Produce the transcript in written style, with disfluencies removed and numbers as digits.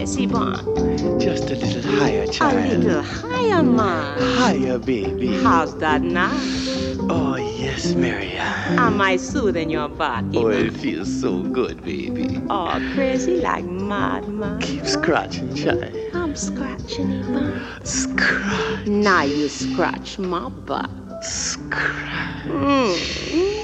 Cressy Bun? Just a little higher, A child. little higher, man. Higher, baby. How's that now? Oh, yes, Maria. Am I soothing your body, Oh, man? it feels so good, baby. Oh, crazy like mad, man. Keep scratching, child. I'm scratching it, man. Scratch. Now you scratch my butt. Scratch. Mm.